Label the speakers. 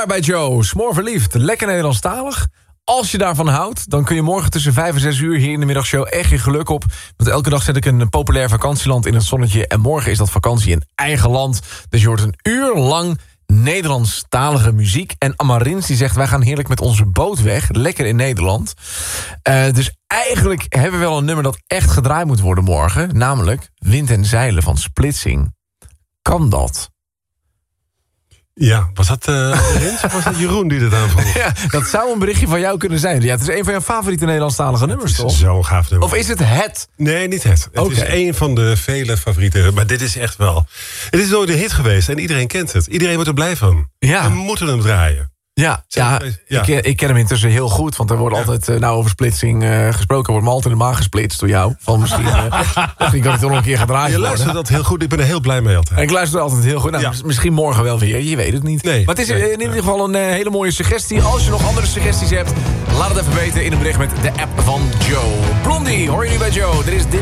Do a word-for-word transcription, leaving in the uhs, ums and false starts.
Speaker 1: Daar bij Joe, Smoor verliefd, lekker Nederlandstalig. Als je daarvan houdt, dan kun je morgen tussen vijf en zes uur... hier in de middagshow echt je geluk op. Want elke dag zet ik een populair vakantieland in het zonnetje... en morgen is dat vakantie in eigen land. Dus je hoort een uur lang Nederlandstalige muziek. En Amarins die zegt, wij gaan heerlijk met onze boot weg. Lekker in Nederland. Uh, dus eigenlijk hebben we wel een nummer dat echt gedraaid moet worden morgen. Namelijk Wind en Zeilen van Splitsing. Kan dat?
Speaker 2: Ja, was dat uh, Rens of was dat Jeroen die dat aanvroeg?
Speaker 1: Ja, dat zou een berichtje van jou kunnen zijn. Ja, het is een van jouw favoriete Nederlandstalige nummers, toch?
Speaker 2: Zo'n gaaf nummer.
Speaker 1: Of is het het?
Speaker 2: Nee, niet het. Het
Speaker 1: Okay.
Speaker 2: is één van de vele favorieten. Maar dit is echt wel... Het is nooit een hit geweest en iedereen kent het. Iedereen wordt er blij van.
Speaker 1: Ja.
Speaker 2: We moeten hem draaien.
Speaker 1: Ja, ja,
Speaker 2: ja.
Speaker 1: Ik, ik ken hem intussen heel goed. Want er wordt
Speaker 2: Ja.
Speaker 1: altijd, uh, nou over splitsing uh, gesproken... wordt me altijd in de maag gesplitst door jou. Van misschien, uh, misschien kan ik toch nog een keer gedraaid
Speaker 2: Je
Speaker 1: worden.
Speaker 2: luistert dat heel goed. Ik ben er heel blij mee altijd.
Speaker 1: En ik luister altijd heel goed. Nou,
Speaker 2: Ja.
Speaker 1: mis- Misschien morgen wel weer. Je weet het niet.
Speaker 2: Nee.
Speaker 1: Maar het is
Speaker 2: Nee.
Speaker 1: in ieder geval een uh, hele mooie suggestie. Als je nog andere suggesties hebt... laat het even weten in een bericht met de app van Joe. Blondie, hoor je nu bij Joe. Er is dit